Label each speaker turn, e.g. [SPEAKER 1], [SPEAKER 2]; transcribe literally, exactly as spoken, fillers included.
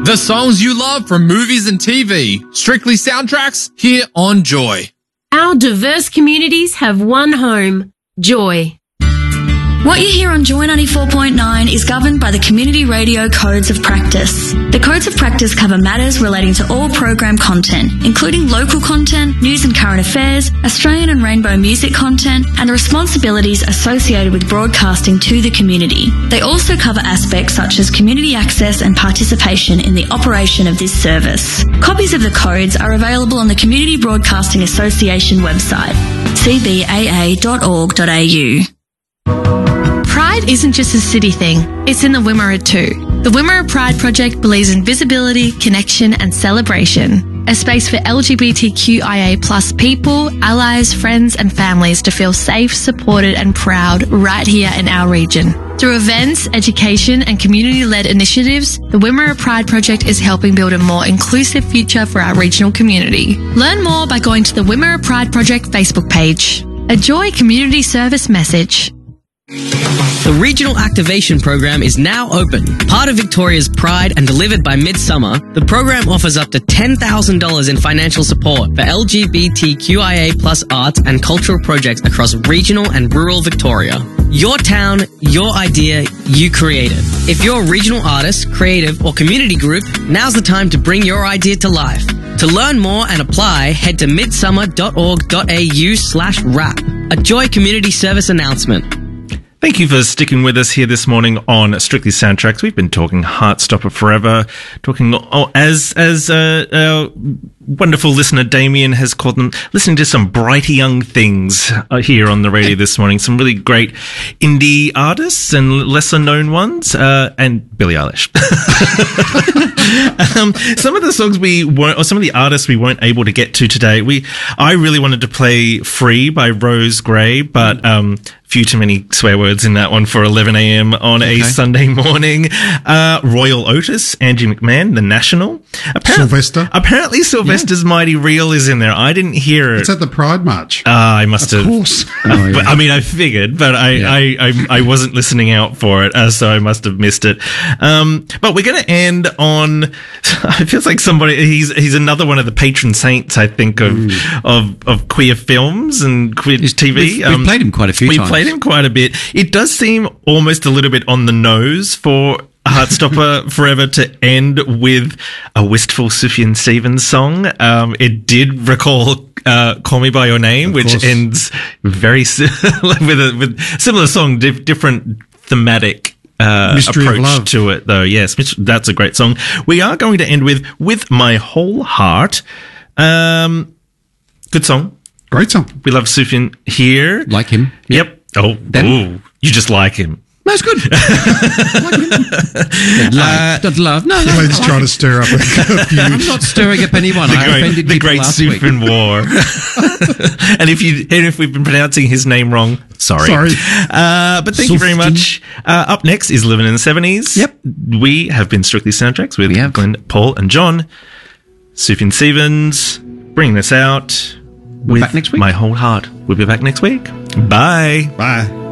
[SPEAKER 1] The songs you love from movies and T V. Strictly Soundtracks here on Joy.
[SPEAKER 2] Our diverse communities have one home, Joy.
[SPEAKER 3] What you hear on Joy ninety-four point nine is governed by the Community Radio Codes of Practice. The Codes of Practice cover matters relating to all program content, including local content, news and current affairs, Australian and rainbow music content, and the responsibilities associated with broadcasting to the community. They also cover aspects such as community access and participation in the operation of this service. Copies of the codes are available on the Community Broadcasting Association website, c b a a dot org dot a u.
[SPEAKER 4] Pride isn't just a city thing, it's in the Wimmera too. The Wimmera Pride Project believes in visibility, connection and celebration. A space for L G B T Q I A plus people, allies, friends and families to feel safe, supported and proud right here in our region. Through events, education and community-led initiatives, the Wimmera Pride Project is helping build a more inclusive future for our regional community. Learn more by going to the Wimmera Pride Project Facebook page. A Joy Community Service message.
[SPEAKER 5] The Regional Activation Program is now open. Part of Victoria's Pride and delivered by Midsummer, the program offers up to ten thousand dollars in financial support for L G B T Q I A plus arts and cultural projects across regional and rural Victoria. Your town, your idea, you create it. If you're a regional artist, creative or community group, now's the time to bring your idea to life. To learn more and apply, head to midsummer dot org dot a u slash wrap. A Joy Community Service announcement.
[SPEAKER 6] Thank you for sticking with us here this morning on Strictly Soundtracks. We've been talking Heartstopper forever, talking oh, as as uh, our wonderful listener Damien has called them, listening to some bright young things uh, here on the radio this morning. Some really great indie artists and lesser known ones, uh, and Billie Eilish. um, some of the songs we weren't, or some of the artists we weren't able to get to today. We, I really wanted to play "Free" by Rose Gray, but um. few too many swear words in that one for eleven a.m. on okay. a Sunday morning. Uh, Royal Otis, Angie McMahon, The National. Appar-
[SPEAKER 7] Sylvester.
[SPEAKER 6] Apparently Sylvester's yeah. Mighty Real is in there. I didn't hear it.
[SPEAKER 7] It's at the Pride March.
[SPEAKER 6] Ah, uh, I must
[SPEAKER 7] of
[SPEAKER 6] have.
[SPEAKER 7] Of course.
[SPEAKER 6] Oh, yeah. I mean, I figured, but I, yeah. I, I, I wasn't listening out for it, uh, so I must have missed it. Um, but we're going to end on, it feels like somebody, he's, he's another one of the patron saints, I think, of, mm. of, of queer films and queer T V.
[SPEAKER 8] We've, we've um, played him quite a few
[SPEAKER 6] we
[SPEAKER 8] times.
[SPEAKER 6] Played him quite a bit. It does seem almost a little bit on the nose for Heartstopper Forever to end with a wistful Sufjan Stevens song. Um, it did recall uh, Call Me By Your Name, of which course. ends very similar with a with similar song, dif- different thematic uh, approach to it, though. Yes, that's a great song. We are going to end with With My Whole Heart. Um, good song.
[SPEAKER 7] Great song.
[SPEAKER 6] We love Sufjan here.
[SPEAKER 8] Like him.
[SPEAKER 6] Yep. Oh, ooh, you just like him.
[SPEAKER 8] That's good. like him. Don't like, don't love. No, no.
[SPEAKER 7] You're just trying to stir up a feud.
[SPEAKER 8] I'm not stirring up anyone.
[SPEAKER 6] The
[SPEAKER 8] I
[SPEAKER 6] great,
[SPEAKER 8] offended
[SPEAKER 6] the
[SPEAKER 8] people
[SPEAKER 6] great
[SPEAKER 8] last
[SPEAKER 6] Sufjan
[SPEAKER 8] week.
[SPEAKER 6] War. And if you, and if we've been pronouncing his name wrong, sorry.
[SPEAKER 7] Sorry.
[SPEAKER 6] Uh, but thank Sufjan. you very much. Uh, up next is Living in the seventies.
[SPEAKER 8] Yep.
[SPEAKER 6] We have been Strictly Soundtracks with Glenn, Paul, and John. Sufjan Stevens bringing us out.
[SPEAKER 8] We're
[SPEAKER 6] with
[SPEAKER 8] back next week.
[SPEAKER 6] My Whole Heart. We'll be back next week. Bye.
[SPEAKER 7] Bye.